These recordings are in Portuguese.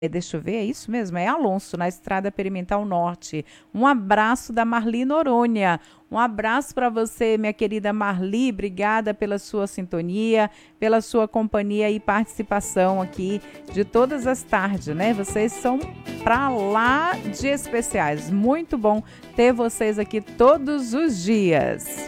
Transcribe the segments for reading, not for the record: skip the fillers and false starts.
Deixa eu ver, é isso mesmo, é Alonso, na Estrada Perimetral Norte. Um abraço da Marli Noronha. Um abraço para você, minha querida Marli. Obrigada pela sua sintonia, pela sua companhia e participação aqui de todas as tardes, né? Vocês são para lá de especiais. Muito bom ter vocês aqui todos os dias.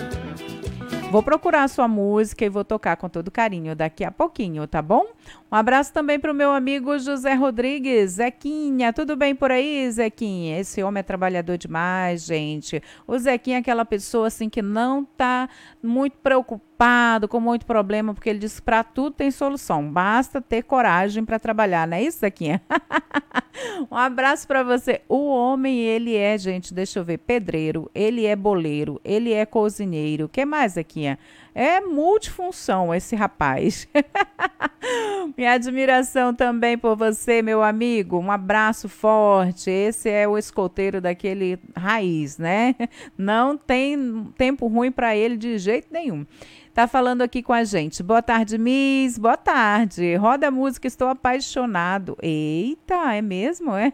Vou procurar a sua música e vou tocar com todo carinho daqui a pouquinho, tá bom? Um abraço também para o meu amigo José Rodrigues. Zequinha, tudo bem por aí, Zequinha? Esse homem é trabalhador demais, gente. O Zequinha é aquela pessoa assim que não tá muito preocupado, com muito problema, porque ele diz que para tudo tem solução. Basta ter coragem para trabalhar, não é isso, Zequinha? Um abraço para você. O homem, ele é, gente, deixa eu ver, pedreiro, ele é boleiro, ele é cozinheiro. O que mais, Zequinha? É multifunção esse rapaz. Minha admiração também por você, meu amigo. Um abraço forte. Esse é o escoteiro daquele raiz, né? Não tem tempo ruim para ele de jeito nenhum. Tá falando aqui com a gente. Boa tarde, Miss. Boa tarde. Roda a música, estou apaixonado. Eita, é mesmo? É?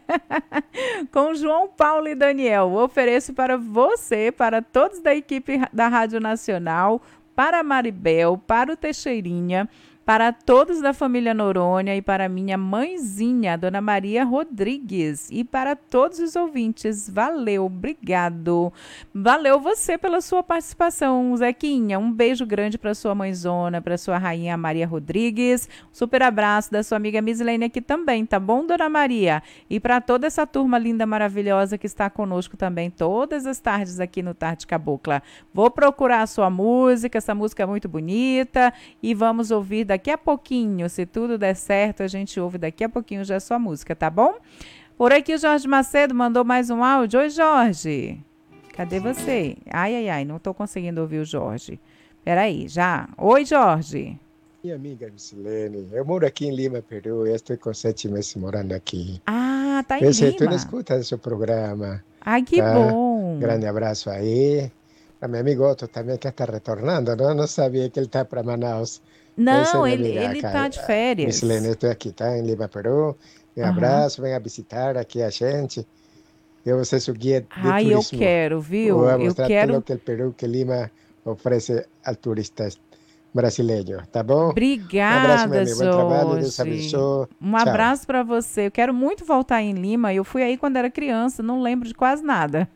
Com João Paulo e Daniel. Ofereço para você, para todos da equipe da Rádio Nacional, para a Maribel, para o Teixeirinha, para todos da família Noronha e para minha mãezinha, Dona Maria Rodrigues, e para todos os ouvintes. Valeu, obrigado. Valeu você pela sua participação, Zequinha. Um beijo grande para sua mãezona, para sua rainha Maria Rodrigues. Super abraço da sua amiga Mislene aqui também, tá bom, Dona Maria? E para toda essa turma linda, maravilhosa que está conosco também todas as tardes aqui no Tarde Cabocla. Vou procurar a sua música, essa música é muito bonita, e vamos ouvir daqui a pouquinho, se tudo der certo, a gente ouve daqui a pouquinho já a sua música, tá bom? Por aqui o Jorge Macedo mandou mais um áudio. Oi, Jorge. Cadê você? Ai, ai, ai, não estou conseguindo ouvir o Jorge. Peraí, já. Oi, Jorge. Minha amiga Misilene, eu moro aqui em Lima, Peru, eu estou com 7 meses morando aqui. Ah, tá em Pensei, tu não Lima. escuta seu programa, Ai, que tá? bom. Grande abraço aí. A meu amigo Otto também que está retornando, não? Não sabia que ele está para Manaus. Essa é Não, minha ele, amiga ele acá, tá de Misilene, férias. eu estou aqui, tá? Em Lima, Peru. Um Aham. abraço, venha visitar aqui a gente. Eu vou ser seu guia de Ai, eu turismo. quero, viu? Vou Eu mostrar tudo o quero. que o Peru, que Lima oferece al turista brasileiro, tá bom? Um abraço, meu Obrigada, amigo. Bom trabalho, Deus Jorge. abençoe. Um Tchau. abraço para você. Eu quero muito voltar em Lima. Eu fui aí quando era criança, não lembro de quase nada.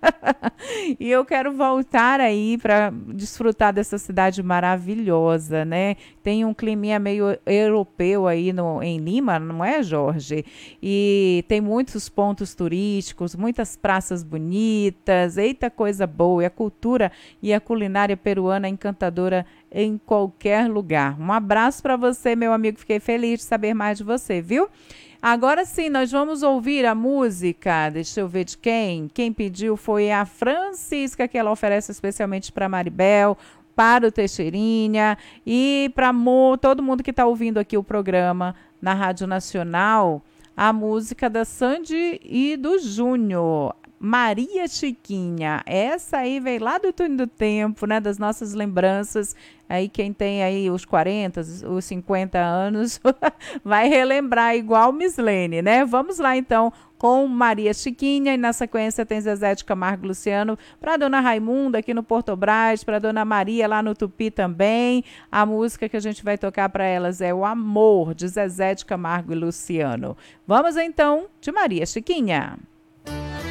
E eu quero voltar aí para desfrutar dessa cidade maravilhosa, né? Tem um clima meio europeu aí no, em Lima, não é, Jorge? E tem muitos pontos turísticos, muitas praças bonitas. Eita, coisa boa! E a cultura e a culinária peruana é encantadora em qualquer lugar. Um abraço para você, meu amigo. Fiquei feliz de saber mais de você, viu? Agora sim, nós vamos ouvir a música. Deixa eu ver de quem. Quem pediu foi a Francisca, que ela oferece especialmente para Maribel, para o Teixeirinha e para todo mundo que está ouvindo aqui o programa na Rádio Nacional. A música da Sandy e do Júnior. Maria Chiquinha, essa aí veio lá do túnel do tempo, né, das nossas lembranças. Aí quem tem aí os 40, os 50 anos, vai relembrar igual Mislene, né? Vamos lá então com Maria Chiquinha e na sequência tem Zezé de Camargo e Luciano para Dona Raimunda aqui no Porto Brás, para Dona Maria lá no Tupi também. A música que a gente vai tocar para elas é O Amor de Zezé de Camargo e Luciano. Vamos então de Maria Chiquinha.